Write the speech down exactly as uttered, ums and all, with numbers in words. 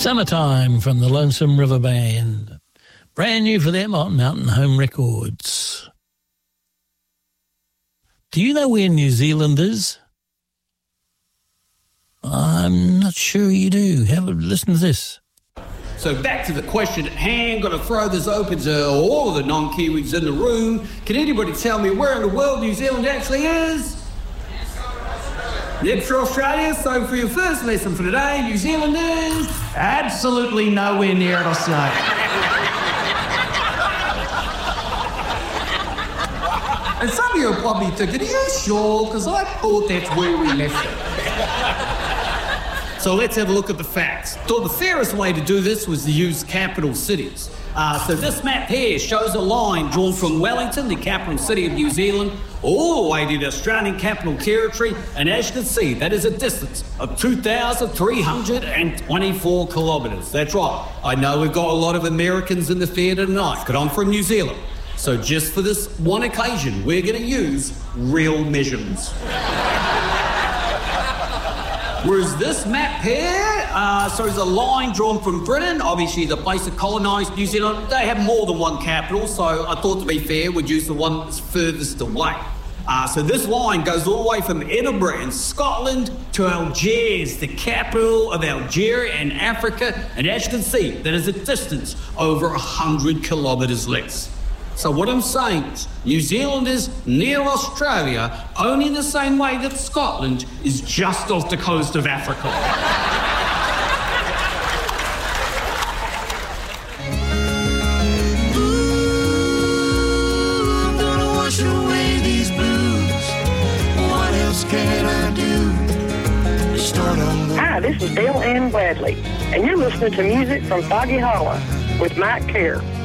Summertime from the Lonesome River Band. Brand new for them on Mountain Home Records. Do you know where New Zealand is? I'm not sure you do. Have a listen to this. So back to the question at hand. Got to throw this open to all of the non-Kiwis in the room. Can anybody tell me where in the world New Zealand actually is? Next to Australia. So for your first lesson for today, New Zealand is absolutely nowhere near it, Australia. And some of you are probably thinking, are you sure? Because I thought that's where we left it. So let's have a look at the facts. Thought the fairest way to do this was to use capital cities. Uh, so this map here shows a line drawn from Wellington, the capital city of New Zealand, all the way to the Australian Capital Territory, and as you can see, that is a distance of two thousand three hundred twenty-four kilometres. That's right. I know we've got a lot of Americans in the theatre tonight, but I'm from New Zealand. So just for this one occasion, we're going to use real measurements. Whereas this map here, uh, so there's a line drawn from Britain, obviously the place that colonised New Zealand. They have more than one capital, so I thought to be fair, we'd use the one that's furthest away. Uh, so this line goes all the way from Edinburgh in Scotland to Algiers, the capital of Algeria in Africa, and as you can see, that is a distance over one hundred kilometres less. So what I'm saying is, New Zealand is near Australia, only in the same way that Scotland is just off the coast of Africa. Ooh, I'm gonna wash away these blues. What else can I do? Start on the... Hi, this is Dale Ann Bradley, and you're listening to music from Foggy Hollow with Mike Kerr.